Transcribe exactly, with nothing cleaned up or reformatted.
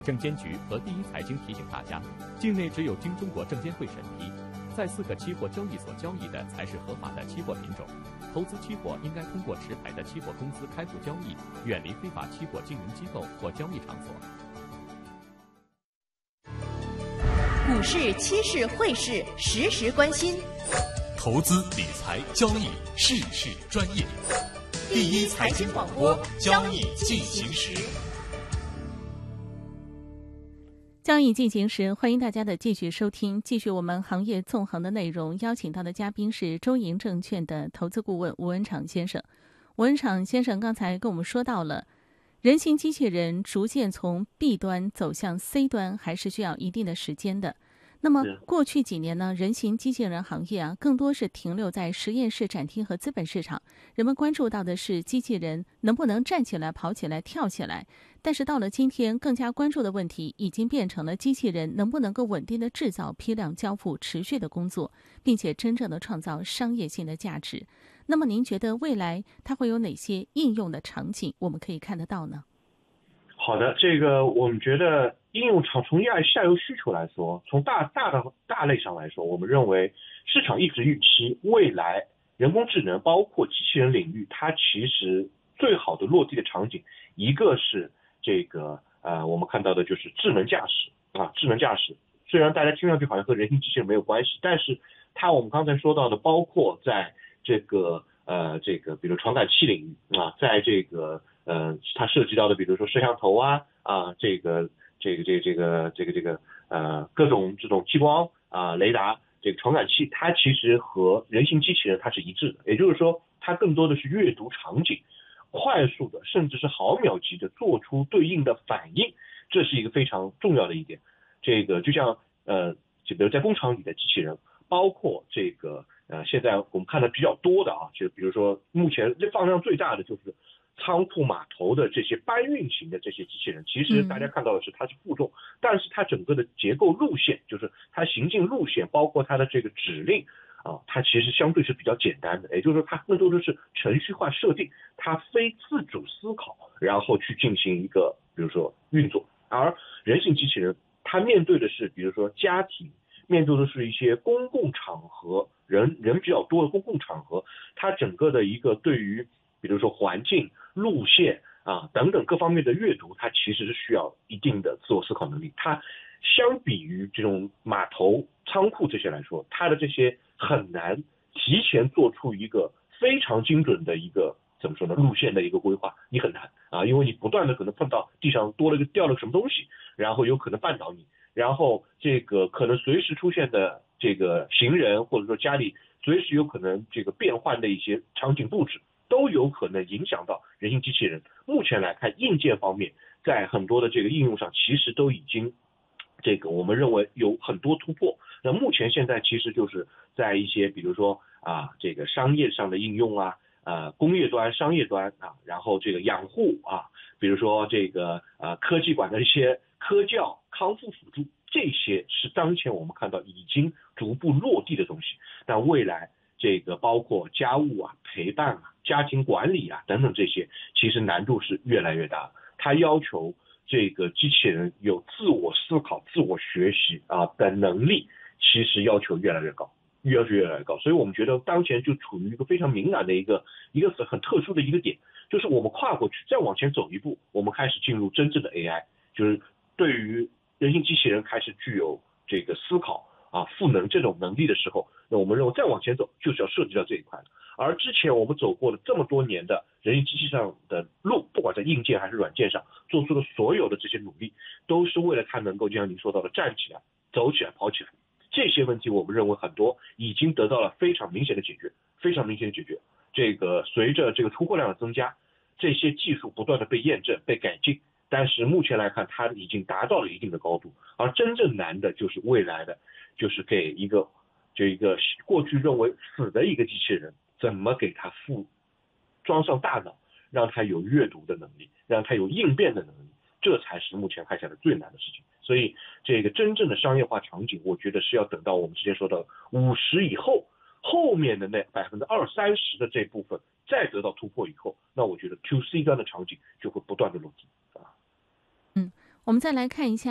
证监局和第一财经提醒大家，境内只有经中国证监会审批，在四个期货交易所交易的才是合法的期货品种。投资期货应该通过持牌的期货公司开户交易，远离非法期货经营机构或交易场所。 股市、期市、汇市，时时关心。 投资理财交易，事事专业。第一财经广播，交易进行时。 交易进行时，欢迎大家的继续收听。继续我们行业纵横的内容，邀请到的嘉宾是中银证券的投资顾问吴文敞先生。吴文敞先生刚才跟我们说到了，人形机器人逐渐从 B 端走向 C 端，还是需要一定的时间的。那么过去几年呢，人形机器人行业啊，更多是停留在实验室、展厅和资本市场。人们关注到的是机器人能不能站起来、跑起来、跳起来。但是到了今天，更加关注的问题已经变成了机器人能不能够稳定的制造、批量交付、持续的工作，并且真正的创造商业性的价值。那么您觉得未来它会有哪些应用的场景我们可以看得到呢？ 好的，这个我们觉得应用场从下下游需求来说，从大大的大类上来说，我们认为市场一直预期未来人工智能包括机器人领域，它其实最好的落地的场景，一个是这个呃我们看到的就是智能驾驶啊，智能驾驶虽然大家听上去好像和人形机器人没有关系，但是它我们刚才说到的，包括在这个呃这个比如传感器领域啊，在这个呃，它涉及到的，比如说摄像头啊，啊，这个，这个，这个，这个，这个，这个，呃，各种这种激光啊、雷达，这个传感器，它其实和人形机器人它是一致的，也就是说，它更多的是阅读场景，快速的，甚至是毫秒级的做出对应的反应，这是一个非常重要的一点。这个就像呃，就比如在工厂里的机器人，包括这个呃，现在我们看的比较多的啊，就比如说目前这放量最大的就是仓库码头的这些搬运型的这些机器人，其实大家看到的是它是负重，嗯、但是它整个的结构路线，就是它行进路线，包括它的这个指令啊，它其实相对是比较简单的，也就是说它更多的是程序化设定，它非自主思考，然后去进行一个比如说运作。而人形机器人它面对的是比如说家庭，面对的是一些公共场合，人人比较多的公共场合，它整个的一个对于比如说环境、路线啊等等各方面的阅读，它其实是需要一定的自我思考能力。它相比于这种码头、仓库这些来说，它的这些很难提前做出一个非常精准的一个怎么说呢路线的一个规划，你很难啊，因为你不断的可能碰到地上多了个掉了个什么东西，然后有可能绊倒你，然后这个可能随时出现的这个行人或者说家里随时有可能这个变换的一些场景布置，都有可能影响到人形机器人。目前来看，硬件方面在很多的这个应用上，其实都已经这个我们认为有很多突破。那目前现在其实就是在一些比如说啊这个商业上的应用啊，呃工业端、商业端啊，然后这个养护啊，比如说这个呃科技馆的一些科教、康复辅助，这些是当前我们看到已经逐步落地的东西。但未来这个包括家务啊、陪伴啊、家庭管理啊等等这些，其实难度是越来越大。它要求这个机器人有自我思考、自我学习啊的能力，其实要求越来越高，要求越来越高。所以我们觉得当前就处于一个非常敏感的一个一个很特殊的一个点，就是我们跨过去，再往前走一步，我们开始进入真正的 A I， 就是对于人形机器人开始具有这个思考啊、赋能这种能力的时候，那我们认为再往前走就是要涉及到这一块的。而之前我们走过了这么多年的人形机器上的路，不管在硬件还是软件上做出的所有的这些努力，都是为了它能够就像您说到的站起来、走起来、跑起来。这些问题我们认为很多已经得到了非常明显的解决，非常明显的解决。这个随着这个出货量的增加，这些技术不断的被验证、被改进。但是目前来看，它已经达到了一定的高度，而真正难的就是未来的，就是给一个就一个过去认为死的一个机器人，怎么给它附装上大脑，让它有阅读的能力，让它有应变的能力，这才是目前看起来最难的事情。所以这个真正的商业化场景，我觉得是要等到我们之前说的五十以后，后面的那百分之二三十的这部分再得到突破以后，那我觉得 Q C 端的场景就会不断的落地啊。 我们再来看一下